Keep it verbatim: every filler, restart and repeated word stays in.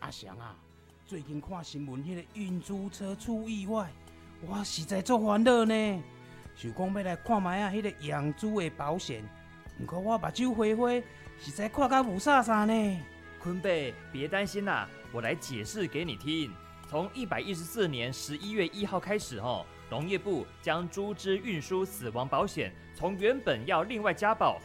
阿翔啊，最近看新闻，迄个运输车出意外，我实在足烦恼呢。想讲要来看卖啊，迄个养猪的保险，不过我目睭花花，实在看甲无啥啥呢。 坤贝，别担心啦，我来解释给你听。从一百一十四年十一月一号开始，吼，农业部将猪只运输死亡保险从原本要另外加保，